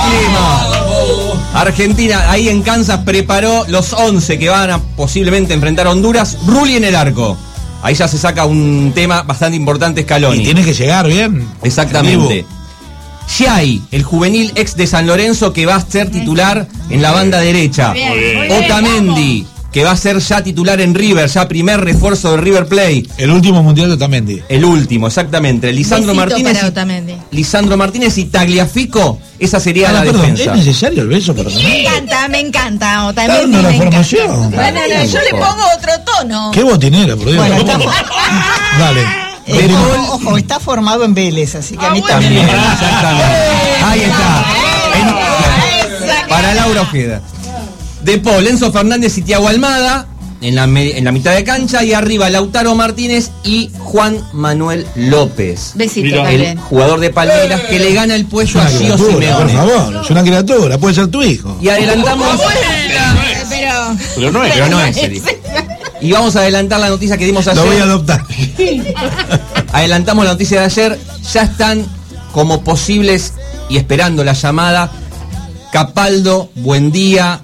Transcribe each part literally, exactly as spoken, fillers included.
clima. Argentina, ahí en Kansas, preparó los once que van a posiblemente enfrentar a Honduras. Rulli en el arco. Ahí ya se saca un tema bastante importante, Scaloni. Y tiene que llegar bien. Exactamente. Giai, el juvenil ex de San Lorenzo, que va a ser titular en la banda derecha. Otamendi, que va a ser ya titular en River, ya primer refuerzo de River Plate. El último mundial de Otamendi. El último, exactamente. Lisandro Martínez, y, Lisandro Martínez y Tagliafico, esa sería ah, la perdón, defensa. ¿Es necesario el beso para Me encanta, me encanta. Otamendi me la formación. Bueno, no, yo le pongo otro tono. Qué botinera, por Dios. Bueno, estamos... Dale. Eh, ojo, ojo, está formado en Vélez, así que a mí ah, también. Bueno. Exactamente. Ahí está. En... Para Laura Ojeda. De Paul, Enzo Fernández y Thiago Almada en la, me... en la mitad de cancha, y arriba Lautaro Martínez y Juan Manuel López. Besito, el jugador de Palmeiras que le gana el puesto a Gio Simeone. Por favor, es una criatura, puede ser tu hijo. Y adelantamos. Pero, pero no es, pero no es el hijo. Y vamos a adelantar la noticia que dimos ayer. Lo voy a adoptar. Adelantamos la noticia de ayer. Ya están como posibles y esperando la llamada Capaldo, Buendía,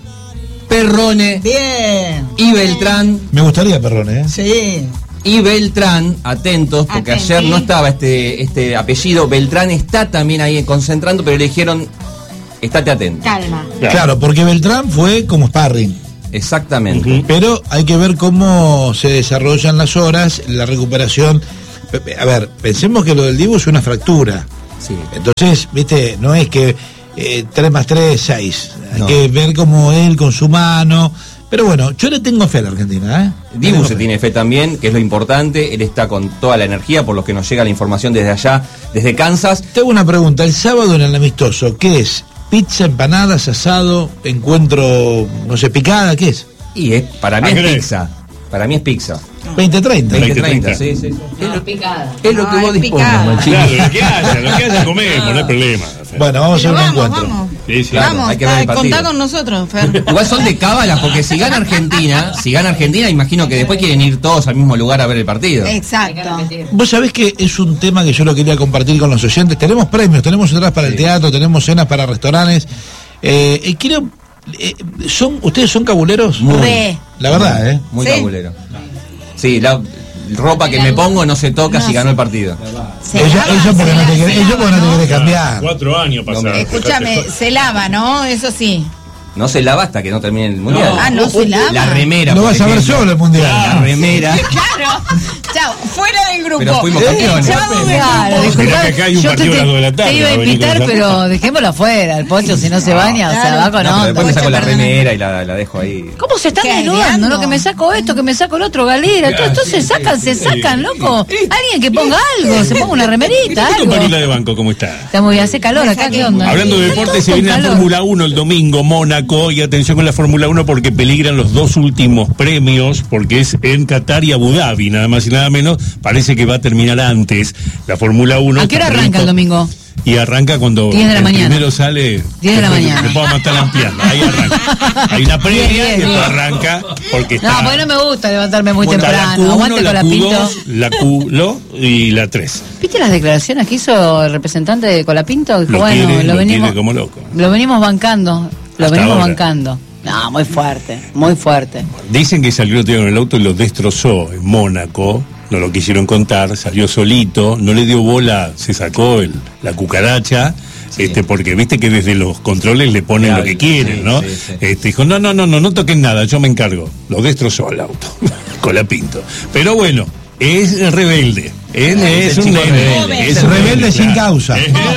Perrone. Bien. Y Beltrán. Me gustaría Perrone, ¿eh? Sí. Y Beltrán, atentos, porque Atentí. ayer no estaba este, este apellido. Beltrán está también ahí concentrando, pero le dijeron, estate atento. Calma. Claro, claro, porque Beltrán fue como sparring. Exactamente. Uh-huh. Pero hay que ver cómo se desarrollan las horas, la recuperación. A ver, pensemos que lo del Dibu es una fractura. Sí. Entonces, viste, no es que eh, tres más tres, seis. Hay no. que ver cómo él con su mano. Pero bueno, yo le tengo fe a la Argentina, ¿eh? Dibu se fe. tiene fe también, que es lo importante. Él está con toda la energía, por lo que nos llega la información desde allá, desde Kansas. Te hago una pregunta. El sábado en el amistoso, ¿qué es? ¿Pizza, empanadas, asado, encuentro, no sé, picada? ¿Qué es? Y es, para mí es pizza. Para mí es pizza. veinte treinta. veinte treinta, sí, sí. No, es lo, picada. Es lo que no, vos dispongas, claro, lo que haya, lo que haya comemos, no hay problema. Bueno, vamos a hacer un vamos, encuentro. Vamos. Sí, sí. Claro, vamos, hay que ver el partido. contá con nosotros, Fer. Igual son de cábalas, porque si gana Argentina, si gana Argentina, imagino que después quieren ir todos al mismo lugar a ver el partido. Exacto. Vos sabés que es un tema que yo lo quería compartir con los oyentes. Tenemos premios, tenemos entradas para sí. el teatro, tenemos cenas para restaurantes. Eh, eh, quiero, eh, son, ¿ustedes son cabuleros? Muy. Re. La verdad, ¿eh? Muy ¿Sí? cabulero. Sí, la ropa que me pongo no se toca no, si ganó sí. el partido. Se Ella, lava, eso porque se no te lava, querés, eso porque no te querés cambiar. Cuatro años pasaron. Escúchame, se lava, ¿no? Eso sí. No se lava hasta que no termine el mundial. No. Ah, no se lava. La remera. No vas a ver solo el mundial. La remera. Claro. Chao, fuera del grupo. Pero fuimos campeones. Chao, claro, disculpa, que acá hay un partido a las dos de la tarde. Te iba a invitar, pero dejémoslo afuera. El Pocho, si no se baña, claro. o sea, va con No, onda. después me saco la remera y la, la dejo ahí. ¿Cómo se están desnudando? ¿No? Que me saco esto, que me saco el otro, galera. Todo esto se sacan, se sacan, loco. Alguien que ponga algo, se ponga una remerita, ¿Tu algo. compañera de banco cómo está? Está muy bien, hace calor acá, ¿qué onda? Hablando de deporte, se viene la Fórmula uno el domingo, Mónaco, y atención con la Fórmula uno porque peligran los dos últimos premios, porque es en Qatar y Abu Dhabi, nada más y nada menos. Parece que va a terminar antes la Fórmula uno. ¿A qué hora arranca el domingo? Y arranca cuando diez de la el mañana. primero sale diez de la mañana. Después vamos a estar ampliando. Ahí arranca. Hay una previa Bien, bien, y después bien. arranca porque está. No, porque no me gusta levantarme muy Bueno, temprano. la Q uno, Aguante la con la Q Pinto. dos, la Q y la tres. ¿Viste las declaraciones que hizo el representante de Colapinto? Dijo, Lo bueno, quiere, lo lo venimos quiere como loco. Lo venimos bancando. Lo Hasta venimos ahora. bancando. No, muy fuerte, muy fuerte. Dicen que salió otro día con el auto y lo destrozó en Mónaco. No lo quisieron contar, salió solito, no le dio bola, se sacó el, la cucaracha. Sí. Este, porque viste que desde los controles le ponen claro, lo que quieren, sí, ¿no? Sí, sí. Este, dijo, no, no, no, no, no toquen nada, yo me encargo. Lo destrozó el auto, Colapinto. Pero bueno, es rebelde. Él es, es un rebelde. Es rebelde sin causa.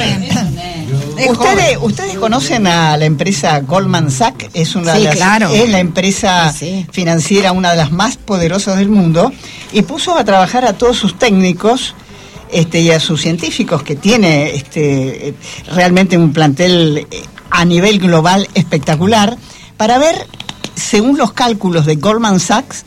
Ustedes, ustedes conocen a la empresa Goldman Sachs, es una sí, de las, claro. es la empresa sí. financiera, una de las más poderosas del mundo, y puso a trabajar a todos sus técnicos este, y a sus científicos, que tiene este, realmente un plantel a nivel global espectacular, para ver, según los cálculos de Goldman Sachs,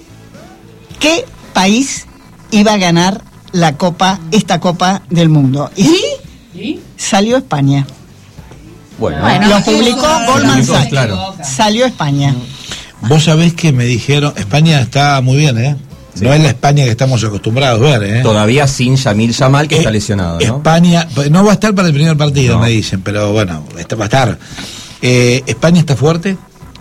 qué país iba a ganar la copa, esta Copa del Mundo. ¿Y? ¿Sí? Salió España. Bueno, bueno lo publicó Goldman Sachs. Claro. Salió España. Vos sabés que me dijeron, España está muy bien, ¿eh? Sí. No es la España que estamos acostumbrados a ver, ¿eh? Todavía sin Yamil Yamal, que Eh, está lesionado, ¿no? España, no va a estar para el primer partido, No. me dicen, pero bueno, está- va a estar. Eh, España está fuerte.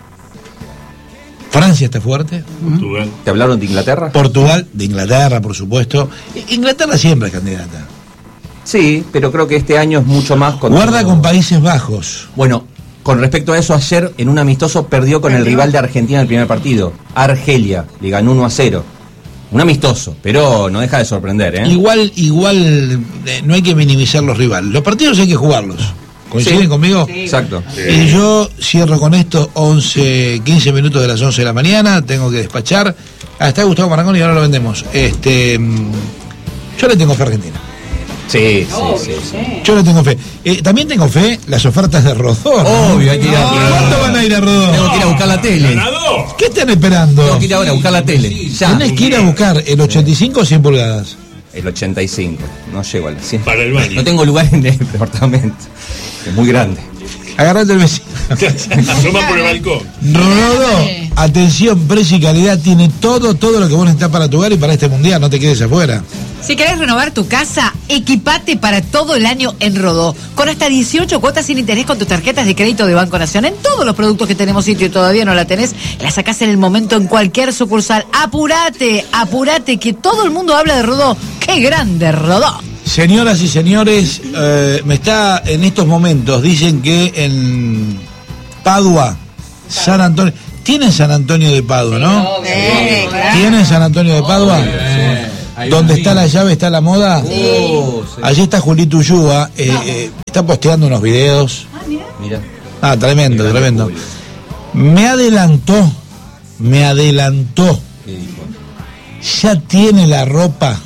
Francia está fuerte. ¿Te hablaron de Inglaterra? Portugal, de Inglaterra, por supuesto. Inglaterra siempre es candidata. Sí, pero creo que este año es mucho más... Con Guarda con Países Bajos. Bueno, con respecto a eso, ayer en un amistoso perdió con el rival de Argentina en el primer partido, Argelia, le ganó uno a cero. Un amistoso, pero no deja de sorprender, ¿eh? Igual, igual, eh, no hay que minimizar los rivales. Los partidos hay que jugarlos. ¿Coinciden Sí. conmigo? Exacto. Y yo cierro con esto once, quince minutos de las once de la mañana, tengo que despachar. Ah, está Gustavo Marangoni y ahora lo vendemos. Este, mm, yo le tengo fe a Argentina. Sí, sí, sí, sí. Yo le tengo fe. Eh, también tengo fe las ofertas de Rodón. Obvio, hay que ir a... ¿Cuánto van a ir a Rodón? Tengo que ir a buscar la tele. ¿Qué están esperando? Tengo que ir ahora a buscar la tele. Ya. Tenés que ir a buscar el ochenta y cinco o cien pulgadas. El ochenta y cinco. No llego a la cien. Para el baño. No tengo lugar en el departamento. Es muy grande. Agarrate el vecino. Asoma por el balcón. Rodó, atención, precio y calidad, tiene todo, todo lo que vos necesitas para tu hogar y para este mundial, no te quedes afuera. Si querés renovar tu casa, equipate para todo el año en Rodó. Con hasta dieciocho cuotas sin interés con tus tarjetas de crédito de Banco Nación. En todos los productos que tenemos sitio y todavía no la tenés, la sacás en el momento en cualquier sucursal. Apurate, apurate, que todo el mundo habla de Rodó. ¡Qué grande Rodó! Señoras y señores, eh, me está en estos momentos, dicen que en Padua, San Antonio, tienen San Antonio de Padua, ¿no? Sí, claro. ¿Tienen San Antonio de Padua? Donde está la llave, está la moda. Oh, sí. Allí está Julito Ulluba, eh, eh, está posteando unos videos. Mira. Ah, tremendo, Qué grande tremendo. público. Me adelantó, me adelantó. ¿Qué dijo? Ya tiene la ropa.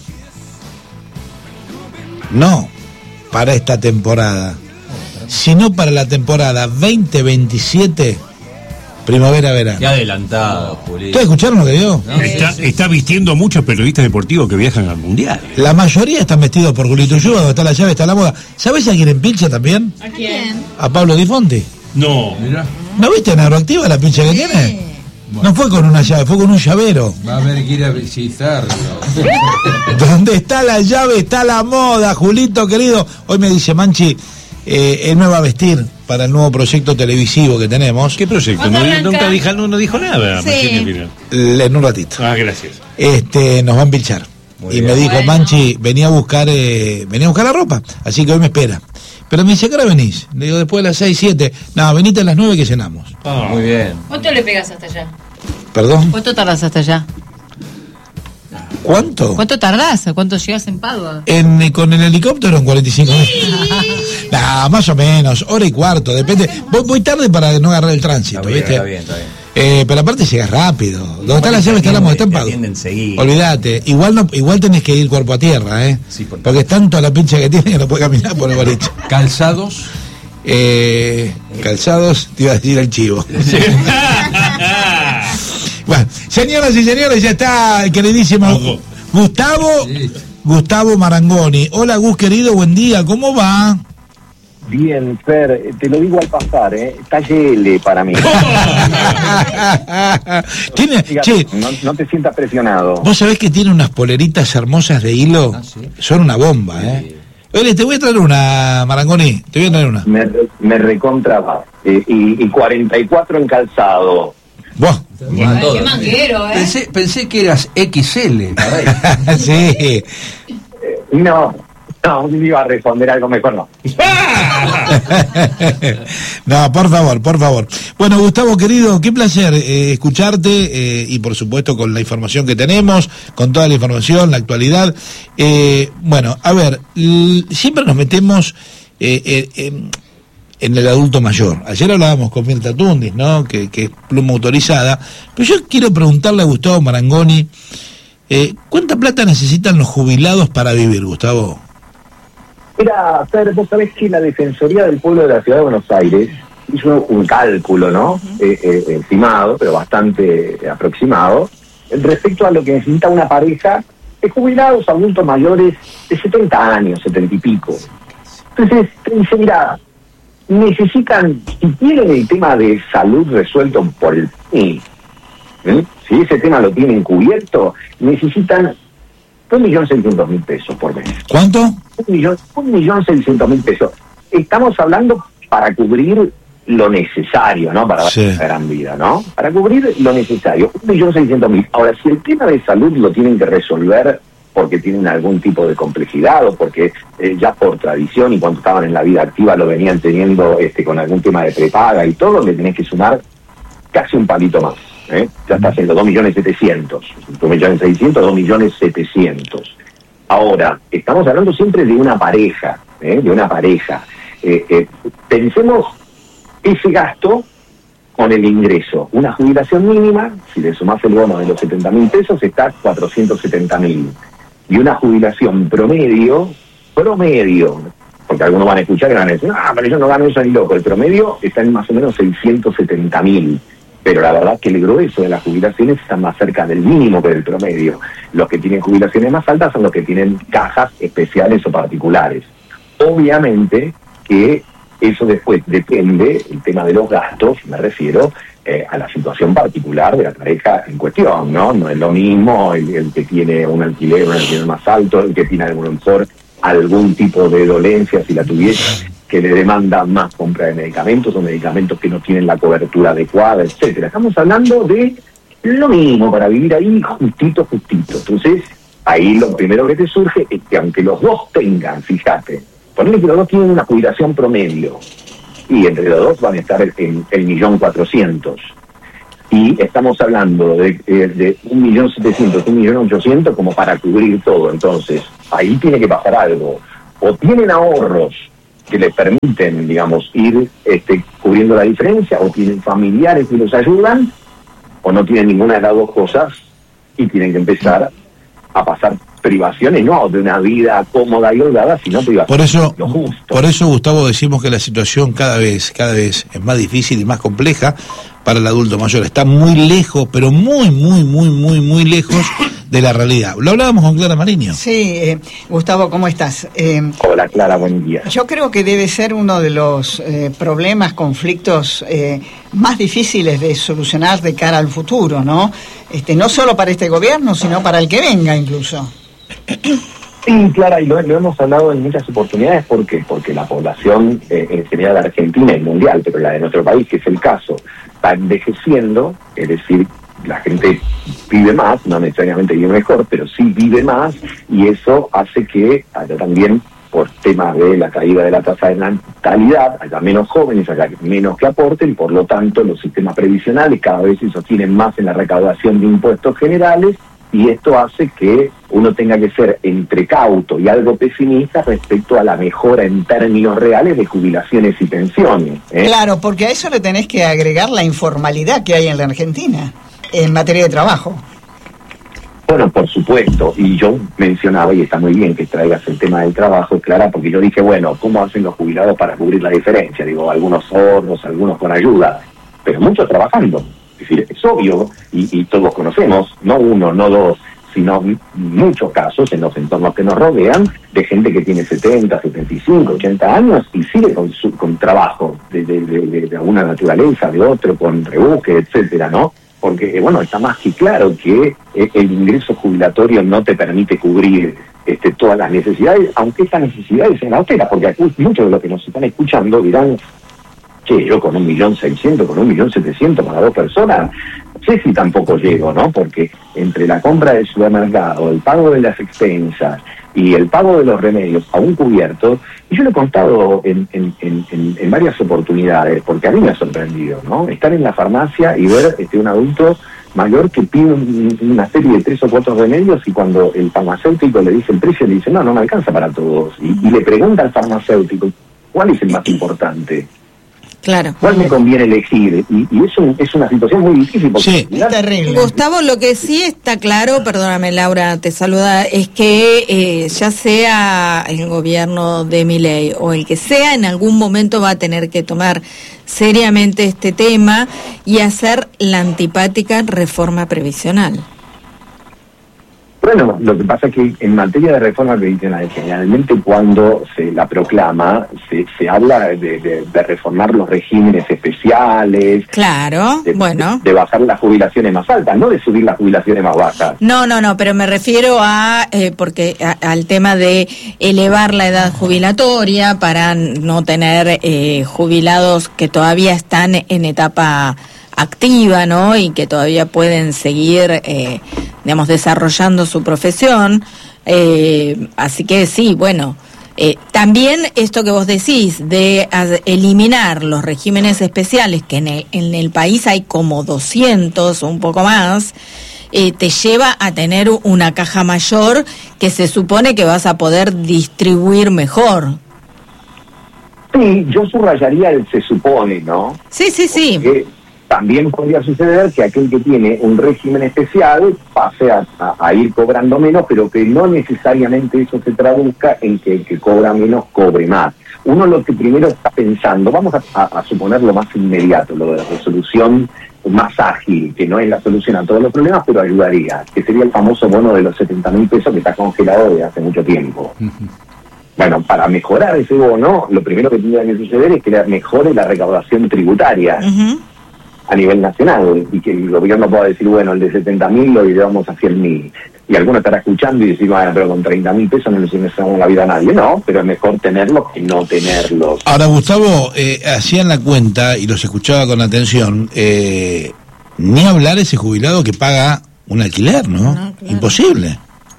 No para esta temporada, sino para la temporada veinte veintisiete, Qué primavera-verano. adelantado, Juli. ¿Ustedes escucharon lo que digo? No, Está, sí, sí. está vistiendo a muchos periodistas deportivos que viajan al mundial. La mayoría están vestidos por Julito Ulluba, donde está la llave, está la moda. ¿Sabés a quién empilcha también? ¿A quién? A Pablo Di Fonti. No. ¿No viste en Aeroactiva la pincha que tiene? No fue con una llave, fue con un llavero. Va a haber que ir a visitarlo. Donde está la llave, está la moda, Julito querido. Hoy me dice Manchi, eh, él me va a vestir para el nuevo proyecto televisivo que tenemos. ¿Qué proyecto? No, nunca dijo, no, no dijo nada. Sí. Martín, al final. L- En un ratito. Ah, gracias. Este, nos va a empilchar. Muy Y bien. me dijo, Bueno. Manchi, venía a buscar, eh, venía a buscar la ropa. Así que hoy me espera. Pero me dice, ¿qué hora venís? Le digo, después de las seis, siete. No, venite a las nueve que cenamos. Ah, Muy bien. ¿Cuánto le pegas hasta allá? ¿Perdón? ¿Cuánto tardás hasta allá? ¿Cuánto? ¿Cuánto tardás? ¿Cuánto llegas en Padua? En, eh, con el helicóptero en cuarenta y cinco minutos. Nah, más o menos, hora y cuarto, depende. Voy, voy tarde para no agarrar el tránsito, Está bien, ¿viste? está bien, está bien. Eh, pero aparte llegas rápido. Donde está la llave está la moda, está en Te Padua. atienden enseguida. Olvídate, igual no, igual tenés que ir cuerpo a tierra, ¿eh? Sí, por- porque es tanto la pincha que tiene que no puede caminar por el boliche. Calzados. Eh, calzados, te iba a decir el chivo. Bueno, señoras y señores, ya está el queridísimo Ojo. Gustavo, Sí. Gustavo Marangoni. Hola Gus querido, buen día, ¿cómo va? Bien, Fer, te lo digo al pasar, ¿eh? Talle L para mí. Tiene, Fíjate, che, no, no te sientas presionado. vos sabés que tiene unas poleritas hermosas de hilo, Ah, sí. son una bomba, ¿eh? Oye, te voy a traer una, Marangoni, te voy a traer una. Me, me recontra va. Eh, y, y cuarenta y cuatro en calzado. Vos. Van todos. manguero, Pensé, pensé que eras equis ele. Sí. No, no, me iba a responder algo mejor, no. No, por favor, por favor. Bueno, Gustavo, querido, qué placer eh, escucharte eh, y por supuesto con la información que tenemos, con toda la información, la actualidad. Eh, bueno, a ver, l- siempre nos metemos eh, eh, en, en el adulto mayor. Ayer hablábamos con Mirta Tundis, ¿no? Que, que es pluma autorizada. Pero yo quiero preguntarle a Gustavo Marangoni, eh, ¿cuánta plata necesitan los jubilados para vivir, Gustavo? Mira, Fer, vos sabés que la Defensoría del Pueblo de la Ciudad de Buenos Aires hizo un cálculo, ¿no? Eh, eh, estimado, pero bastante aproximado, respecto a lo que necesita una pareja de jubilados adultos mayores de setenta años, setenta y pico. Entonces, te dice, mira, necesitan, si tienen el tema de salud resuelto por el P N I, ¿eh? Si ese tema lo tienen cubierto, necesitan un millón seiscientos mil pesos por mes. ¿Cuánto? Un millón, un millón seiscientos mil pesos. Estamos hablando para cubrir lo necesario, ¿no? Para Sí. la gran vida, ¿no? Para cubrir lo necesario. Un millón seiscientos mil. Ahora, si el tema de salud lo tienen que resolver porque tienen algún tipo de complejidad o porque eh, ya por tradición y cuando estaban en la vida activa lo venían teniendo este con algún tema de prepaga y todo, le tenés que sumar casi un palito más. ¿eh? Ya está haciendo dos millones setecientos. dos millones seiscientos, dos millones setecientos. Ahora, estamos hablando siempre de una pareja, ¿eh? de una pareja. Eh, eh, pensemos ese gasto con el ingreso. Una jubilación mínima, si le sumás el bono de los setenta mil pesos, está cuatrocientos setenta mil. Y una jubilación promedio, promedio, porque algunos van a escuchar y van a decir, ah, pero yo no gano eso ni loco. El promedio está en más o menos seiscientos setenta mil. Pero la verdad es que el grueso de las jubilaciones están más cerca del mínimo que del promedio. Los que tienen jubilaciones más altas son los que tienen cajas especiales o particulares. Obviamente que eso después depende, el tema de los gastos, me refiero eh, a la situación particular de la pareja en cuestión, ¿no? No es lo mismo el, el que tiene un alquiler, un alquiler más alto, el que tiene a lo mejor algún tipo de dolencia, si la tuviese, que le demanda más compra de medicamentos o medicamentos que no tienen la cobertura adecuada, etcétera. Estamos hablando de lo mismo para vivir ahí justito, justito. Entonces, ahí lo primero que te surge es que aunque los dos tengan, fíjate, ponele que los dos tienen una jubilación promedio y entre los dos van a estar en el millón cuatrocientos y estamos hablando de, de, de un millón setecientos, un millón ochocientos como para cubrir todo. Entonces ahí tiene que pasar algo, o tienen ahorros que les permiten, digamos, ir este, cubriendo la diferencia, o tienen familiares que los ayudan, o no tienen ninguna de las dos cosas y tienen que empezar a pasar privaciones, no de una vida cómoda y holgada, sino privaciones. Por eso, lo justo. por eso, Gustavo, decimos que la situación cada vez, cada vez es más difícil y más compleja para el adulto mayor. Está muy lejos, pero muy, muy, muy, muy, muy lejos de la realidad. Lo hablábamos con Clara Mariño. Sí, eh, Gustavo, ¿cómo estás? Eh, Hola, Clara, buen día. Yo creo que debe ser uno de los eh, problemas, conflictos eh, más difíciles de solucionar de cara al futuro, ¿no? Este, no solo para este gobierno, sino para el que venga incluso. Sí, Clara, y lo, lo hemos hablado en muchas oportunidades. ¿Por qué? Porque la población eh, en general de Argentina y mundial, pero la de nuestro país, que es el caso, está envejeciendo, es decir, la gente vive más, no necesariamente vive mejor, pero sí vive más, y eso hace que haya también, por temas de la caída de la tasa de natalidad, haya menos jóvenes, haya menos que aporten, y por lo tanto los sistemas previsionales cada vez se sostienen más en la recaudación de impuestos generales, y esto hace que uno tenga que ser entre cauto y algo pesimista respecto a la mejora en términos reales de jubilaciones y pensiones. ¿eh? Claro, porque a eso le tenés que agregar la informalidad que hay en la Argentina en materia de trabajo. Bueno, por supuesto, y yo mencionaba, y está muy bien que traigas el tema del trabajo, Clara, porque yo dije, bueno, ¿cómo hacen los jubilados para cubrir la diferencia? Digo, algunos ahorros, algunos con ayuda, pero muchos trabajando. Es decir, es obvio, y, y todos conocemos, no uno, no dos, sino muchos casos en los entornos que nos rodean, de gente que tiene setenta, setenta y cinco, ochenta años y sigue con su con trabajo de, de, de, de alguna naturaleza, de otro, con rebusque, etcétera, ¿no? Porque, bueno, está más que claro que eh, el ingreso jubilatorio no te permite cubrir este, todas las necesidades, aunque estas necesidades sean austeras, porque aquí muchos de los que nos están escuchando dirán, che, yo con un millón seiscientos, con un millón setecientos para dos personas, no sé si tampoco llego, ¿no? Porque entre la compra del supermercado, el pago de las expensas y el pago de los remedios aún cubiertos, y yo lo he contado en, en, en, en, en varias oportunidades, porque a mí me ha sorprendido, ¿no? Estar en la farmacia y ver este, un adulto mayor que pide un, una serie de tres o cuatro remedios, y cuando el farmacéutico le dice el precio, le dice, no, no me alcanza para todos. Y, y le pregunta al farmacéutico, ¿cuál es el más importante? Claro. ¿Cuál me conviene elegir? Y, y eso es una situación muy difícil. Porque Sí. Es terrible. Gustavo, lo que sí está claro, perdóname Laura, te saluda, es que eh, ya sea el gobierno de Milei o el que sea, en algún momento va a tener que tomar seriamente este tema y hacer la antipática reforma previsional. Bueno, lo que pasa es que en materia de reforma previsional, generalmente cuando se la proclama, se, se habla de, de, de reformar los regímenes especiales. Claro, de, bueno. De, de bajar las jubilaciones más altas, no de subir las jubilaciones más bajas. No, no, no, pero me refiero a, eh, porque a, al tema de elevar la edad jubilatoria para no tener eh, jubilados que todavía están en etapa activa, ¿no? Y que todavía pueden seguir, eh, digamos, desarrollando su profesión. Eh, así que sí, bueno, eh, también esto que vos decís de as, eliminar los regímenes especiales, que en el, en el país hay como doscientos o un poco más, eh, te lleva a tener una caja mayor que se supone que vas a poder distribuir mejor. Sí, yo subrayaría el se supone, ¿no? Sí, sí, sí. Porque también podría suceder que aquel que tiene un régimen especial pase a, a, a ir cobrando menos, pero que no necesariamente eso se traduzca en que el que cobra menos cobre más. Uno lo que primero está pensando, vamos a, a, a suponer lo más inmediato, lo de la resolución más ágil, que no es la solución a todos los problemas, pero ayudaría, que sería el famoso bono de los setenta mil pesos que está congelado desde hace mucho tiempo. Uh-huh. Bueno, para mejorar ese bono, lo primero que tendría que suceder es que mejore la recaudación tributaria. Uh-huh. A nivel nacional, y que el gobierno pueda decir, bueno, el de setenta mil lo llevamos a cien mil. Y alguno estará escuchando y decir, bueno, pero con treinta mil pesos no le solucionamos la vida a nadie. No, pero es mejor tenerlos que no tenerlos. Ahora, Gustavo, eh, hacían la cuenta, y los escuchaba con atención, eh, ni hablar ese jubilado que paga un alquiler, ¿no? no claro. Imposible.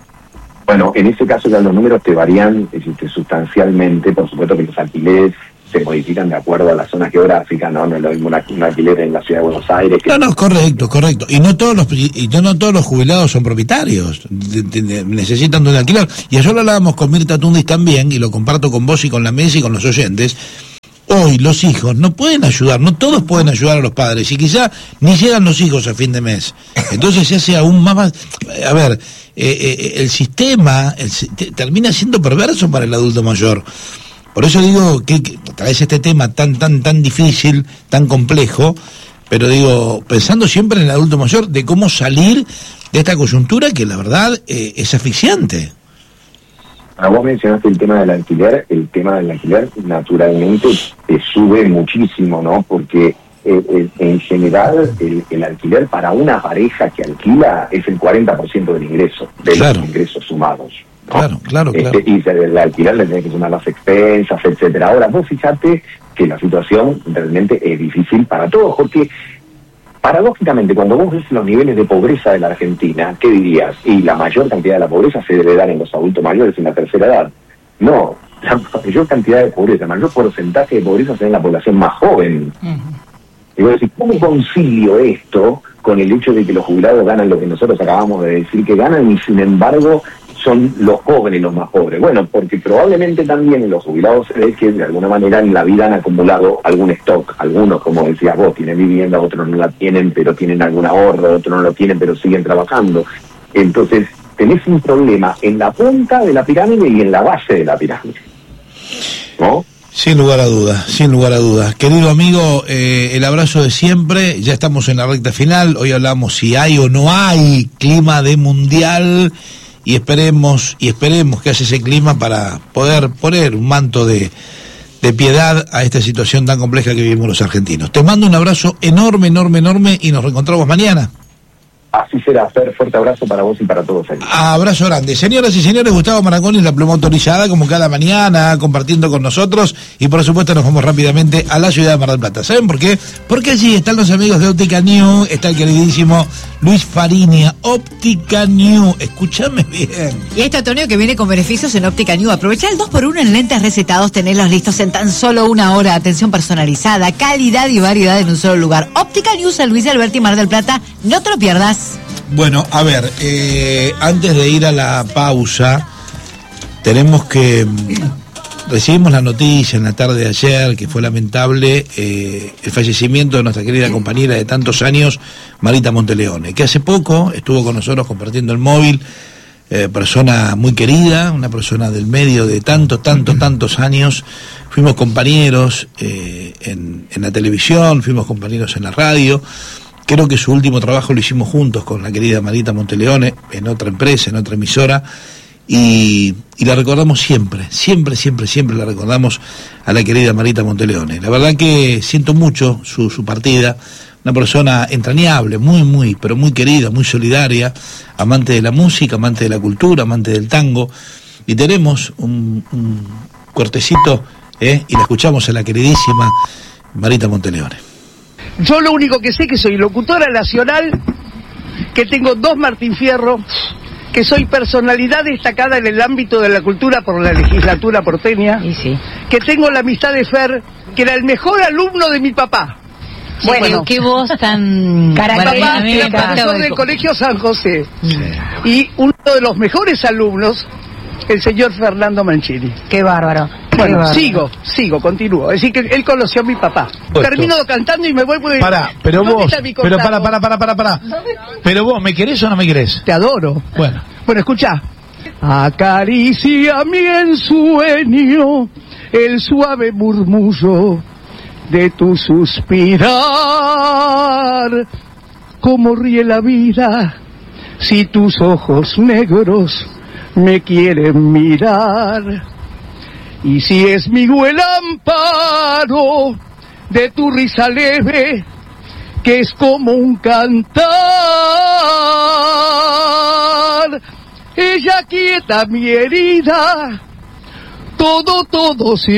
Bueno, en ese caso ya los números te varían este, sustancialmente, por supuesto que los alquileres se modifican de acuerdo a la zona geográfica, no, no es lo mismo un alquiler en la ciudad de Buenos Aires. Que... No, no, correcto, correcto. Y no todos los y no, no todos los jubilados son propietarios, de, de, de, necesitan de un alquiler. Y eso lo hablábamos con Mirta Tundis también, y lo comparto con vos y con la mesa y con los oyentes. Hoy los hijos no pueden ayudar, no todos pueden ayudar a los padres, y quizá ni llegan los hijos a fin de mes. Entonces se hace aún más... A ver, eh, eh, el sistema el, termina siendo perverso para el adulto mayor. Por eso digo que, que a través de este tema tan, tan, tan difícil, tan complejo, pero digo, pensando siempre en el adulto mayor, de cómo salir de esta coyuntura que la verdad eh, es asfixiante. Ahora, vos mencionaste el tema del alquiler, el tema del alquiler naturalmente te sube muchísimo, ¿no? Porque eh, eh, en general el, el alquiler para una pareja que alquila es el cuarenta por ciento del ingreso, de claro. los ingresos sumados. ¿no? Claro, claro, claro. Este, y el alquiler le tiene que sumar las expensas, etcétera. Ahora, vos fíjate que la situación realmente es difícil para todos, porque paradójicamente, cuando vos ves los niveles de pobreza de la Argentina, ¿qué dirías? Y la mayor cantidad de la pobreza se debe dar en los adultos mayores en la tercera edad. No, la mayor cantidad de pobreza, el mayor porcentaje de pobreza se da en la población más joven. Uh-huh. Y vos decís, ¿cómo concilio esto con el hecho de que los jubilados ganan lo que nosotros acabamos de decir que ganan y sin embargo son los jóvenes los más pobres? Bueno, porque probablemente también en los jubilados se ve que de alguna manera en la vida han acumulado algún stock. Algunos, como decías vos, tienen vivienda, otros no la tienen, pero tienen algún ahorro, otros no lo tienen, pero siguen trabajando. Entonces, tenés un problema en la punta de la pirámide y en la base de la pirámide, ¿no? Sin lugar a dudas, sin lugar a dudas. Querido amigo, eh, el abrazo de siempre, ya estamos en la recta final, hoy hablamos si hay o no hay clima de mundial, y esperemos, y esperemos que haya ese clima para poder poner un manto de, de piedad a esta situación tan compleja que vivimos los argentinos. Te mando un abrazo enorme, enorme, enorme, y nos reencontramos mañana. Así será, Fer, fuerte abrazo para vos y para todos ahí. Abrazo grande. Señoras y señores, Gustavo Marangoni, la pluma autorizada, como cada mañana, compartiendo con nosotros, y por supuesto nos vamos rápidamente a la ciudad de Mar del Plata. ¿Saben por qué? Porque allí están los amigos de Óptica New, está el queridísimo Luis Farinia. Óptica New, escúchame bien. Y este otoño que viene con beneficios en Óptica New. Aprovecha el dos por uno en lentes recetados, tenerlos listos en tan solo una hora. Atención personalizada, calidad y variedad en un solo lugar. Óptica New, San Luis de Alberti, Mar del Plata, no te lo pierdas. Bueno, a ver, eh, antes de ir a la pausa, tenemos que... Recibimos la noticia en la tarde de ayer, que fue lamentable, eh, el fallecimiento de nuestra querida compañera de tantos años, Marita Monteleone, que hace poco estuvo con nosotros compartiendo el móvil, eh, persona muy querida, una persona del medio de tantos, tantos, tantos años. Fuimos compañeros eh, en, en la televisión, fuimos compañeros en la radio, creo que su último trabajo lo hicimos juntos con la querida Marita Monteleone, en otra empresa, en otra emisora, y, y la recordamos siempre, siempre, siempre, siempre la recordamos a la querida Marita Monteleone. La verdad que siento mucho su, su partida, una persona entrañable, muy, muy, pero muy querida, muy solidaria, amante de la música, amante de la cultura, amante del tango, y tenemos un, un cortecito, ¿eh? Y la escuchamos a la queridísima Marita Monteleone. Yo lo único que sé es que soy locutora nacional, que tengo dos Martín Fierro, que soy personalidad destacada en el ámbito de la cultura por la legislatura porteña, Y sí. que tengo la amistad de Fer, que era el mejor alumno de mi papá. Sí, bueno, qué voz tan... Mi Bueno, papá a mí me era encanta. profesor del Colegio San José, y uno de los mejores alumnos, el señor Fernando Mancini. Qué bárbaro. Bueno, Qué bárbaro. sigo, sigo, continúo. Es decir, que él conoció a mi papá. Puesto. Termino cantando y me vuelvo... de- Pará, pero ¿Dónde vos, está mi pero contado? para, para, para, para, para. Pero vos, ¿me querés o no me querés? Te adoro. Bueno. Bueno, escucha. Acaricia mi ensueño el suave murmullo de tu suspirar. Cómo ríe la vida si tus ojos negros me quieren mirar. Y si es mi el amparo de tu risa leve, que es como un cantar. Ella quieta mi herida, todo, todo se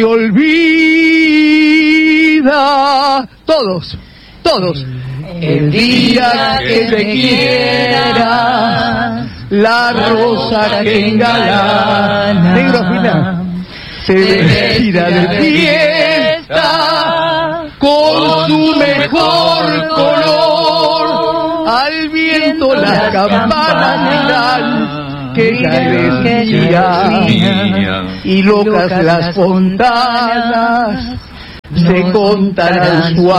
olvida. Todos, todos. El día que te quiera, la rosa que engalana. Negro final. Se vestirá de fiesta con su mejor color. Al viento las campanas dirán que ya es día, y locas las fontanas se contarán su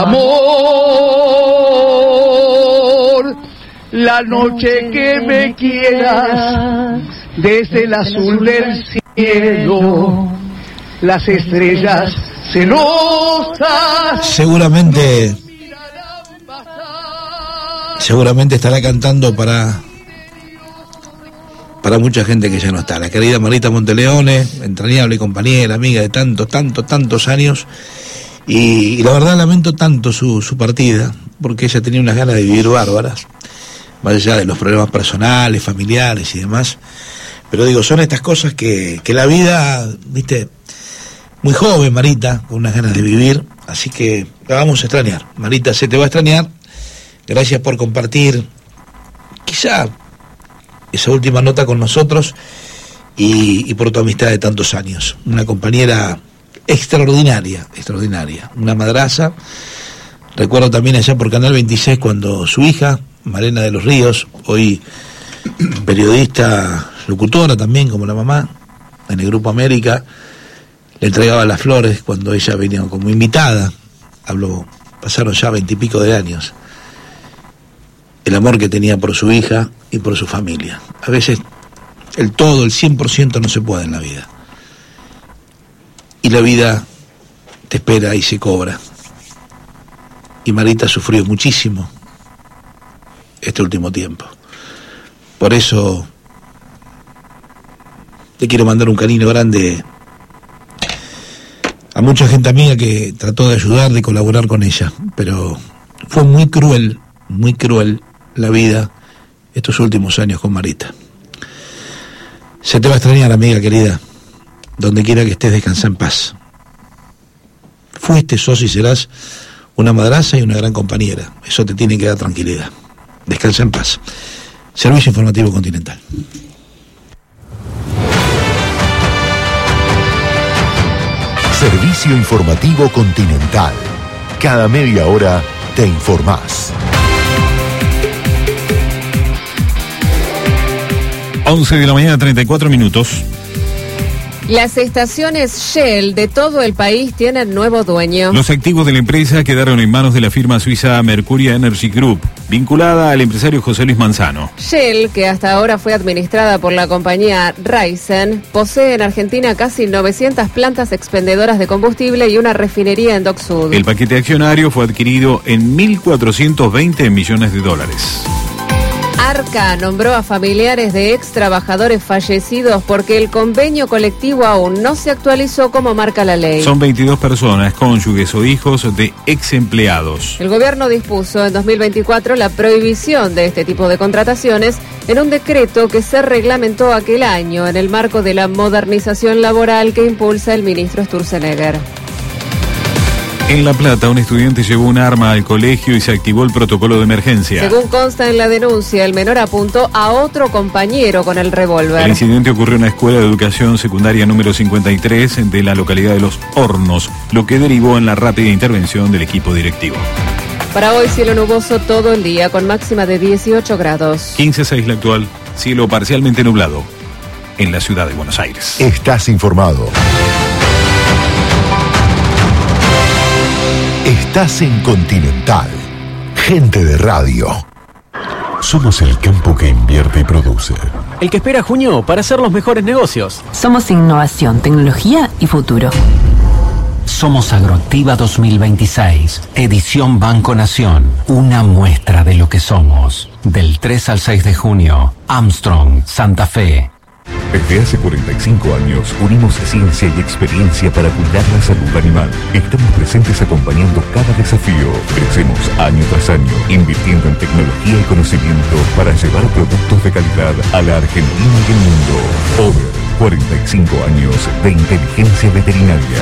amor. La noche que me quieras, desde el azul del cielo, las estrellas celosas Seguramente, seguramente estará cantando para para mucha gente que ya no está. La querida Marita Monteleone, entrañable compañera, amiga de tantos, tantos, tantos años, y, y la verdad lamento tanto su, su partida, porque ella tenía unas ganas de vivir bárbaras, más allá de los problemas personales, familiares y demás. Pero digo, son estas cosas que, que la vida, viste, muy joven Marita, con unas ganas de vivir, así que la vamos a extrañar. Marita, se te va a extrañar. Gracias por compartir quizá esa última nota con nosotros y, y por tu amistad de tantos años. Una compañera extraordinaria, extraordinaria, una madraza. Recuerdo también allá por Canal veintiséis cuando su hija, Malena de los Ríos, hoy periodista, locutora también como la mamá, en el Grupo América, le entregaba las flores cuando ella venía como invitada. Habló, pasaron ya veintipico de años. El amor que tenía por su hija y por su familia. A veces el todo, el cien por ciento no se puede en la vida. Y la vida te espera y se cobra. Y Marita sufrió muchísimo este último tiempo. Por eso te quiero mandar un cariño grande a mucha gente amiga que trató de ayudar, de colaborar con ella, pero fue muy cruel, muy cruel la vida estos últimos años con Marita. Se te va a extrañar, amiga querida, donde quiera que estés, descansa en paz. Fuiste, sos y serás una madraza y una gran compañera, eso te tiene que dar tranquilidad. Descansa en paz. Servicio Informativo Continental. Servicio Informativo Continental. Cada media hora te informás. once de la mañana, treinta y cuatro minutos. Las estaciones Shell de todo el país tienen nuevo dueño. Los activos de la empresa quedaron en manos de la firma suiza Mercuria Energy Group, vinculada al empresario José Luis Manzano. Shell, que hasta ahora fue administrada por la compañía Raízen, posee en Argentina casi novecientas plantas expendedoras de combustible y una refinería en Dock Sud. El paquete accionario fue adquirido en mil cuatrocientos veinte millones de dólares. Arca nombró a familiares de ex trabajadores fallecidos porque el convenio colectivo aún no se actualizó como marca la ley. Son veintidós personas, cónyuges o hijos de ex empleados. El gobierno dispuso en dos mil veinticuatro la prohibición de este tipo de contrataciones en un decreto que se reglamentó aquel año en el marco de la modernización laboral que impulsa el ministro Sturzenegger. En La Plata, un estudiante llevó un arma al colegio y se activó el protocolo de emergencia. Según consta en la denuncia, el menor apuntó a otro compañero con el revólver. El incidente ocurrió en la Escuela de Educación Secundaria número cincuenta y tres de la localidad de Los Hornos, lo que derivó en la rápida intervención del equipo directivo. Para hoy, cielo nuboso todo el día, con máxima de dieciocho grados. quince seis la actual, cielo parcialmente nublado en la ciudad de Buenos Aires. Estás informado. Estás en Continental. Gente de radio. Somos el campo que invierte y produce. El que espera junio para hacer los mejores negocios. Somos innovación, tecnología y futuro. Somos Agroactiva dos mil veintiséis, edición Banco Nación, una muestra de lo que somos. Del tres al seis de junio, Armstrong, Santa Fe. Desde hace cuarenta y cinco años unimos ciencia y experiencia para cuidar la salud animal. Estamos presentes acompañando cada desafío. Crecemos año tras año, invirtiendo en tecnología y conocimiento para llevar productos de calidad a la Argentina y el mundo. Over, cuarenta y cinco años de inteligencia veterinaria.